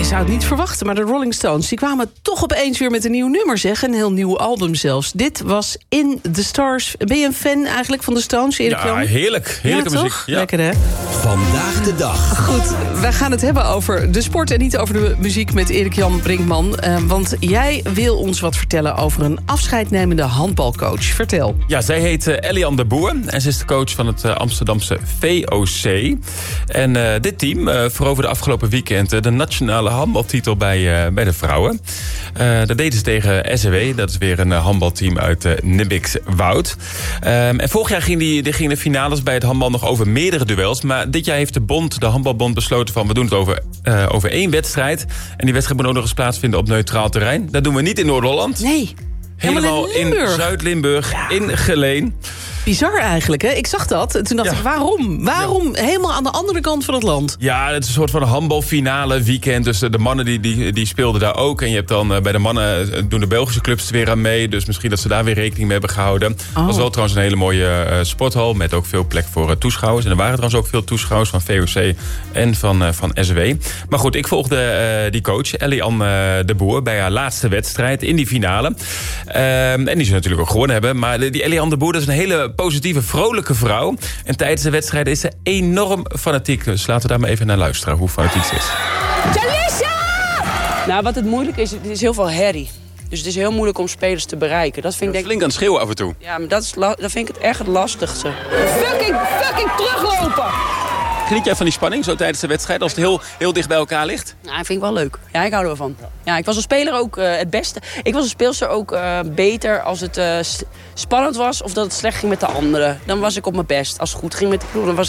zou het niet verwachten, maar de Rolling Stones... die kwamen toch opeens weer met een nieuw nummer, zeg. Een heel nieuw album zelfs. Dit was In The Stars. Ben je een fan eigenlijk van de Stones, Erik Jan? Ja, heerlijk. Heerlijke muziek. Ja. Lekker, hè? Vandaag de dag. Goed, wij gaan het hebben over de sport en niet over de muziek met Erik Jan Brinkman. Want jij wil ons wat vertellen over een afscheidnemende handbalcoach. Vertel. Ja, zij heet Eliane de Boer en ze is de coach van het Amsterdamse VOC. En dit team veroverde afgelopen weekend de nationale handbaltitel bij de vrouwen. Dat deden ze tegen SW, dat is weer een handbalteam uit Nibbikswoud. En vorig jaar gingen de finales bij het handbal nog over meerdere duels. Maar dit jaar heeft de handbalbond besloten van we doen het over één wedstrijd. En die wedstrijd moet ook nog eens plaatsvinden op neutraal terrein. Dat doen we niet in Noord-Holland. Nee. Helemaal in Zuid-Limburg, in Geleen. Bizar eigenlijk, hè? Ik zag dat. En toen dacht ik, waarom? Waarom helemaal aan de andere kant van het land? Ja, het is een soort van een handbalfinale weekend. Dus de mannen die speelden daar ook. En je hebt dan bij de mannen doen de Belgische clubs er weer aan mee. Dus misschien dat ze daar weer rekening mee hebben gehouden. Het was wel trouwens een hele mooie sporthal. Met ook veel plek voor toeschouwers. En er waren trouwens ook veel toeschouwers van VOC en van SW. Maar goed, ik volgde die coach, Eliane de Boer, bij haar laatste wedstrijd in die finale. En die ze natuurlijk ook gewonnen hebben. Maar die Eliane de Boer, dat is een hele positieve, vrolijke vrouw. En tijdens de wedstrijd is ze enorm fanatiek. Dus laten we daar maar even naar luisteren, hoe fanatiek ze is. Jalissa! Nou, wat het moeilijk is, het is heel veel herrie. Dus het is heel moeilijk om spelers te bereiken. Dat vind ik flink aan het schreeuwen af en toe. Ja, maar dat vind ik het echt het lastigste. Fucking teruglopen! Geniet jij van die spanning zo tijdens de wedstrijd als het heel dicht bij elkaar ligt? Nou, dat vind ik wel leuk. Ja, ik hou er wel van. Ja, ik was als speler ook het beste. Ik was als speelster ook beter als het spannend was of dat het slecht ging met de anderen. Dan was ik op mijn best. Als het goed ging met de ploeg, dan was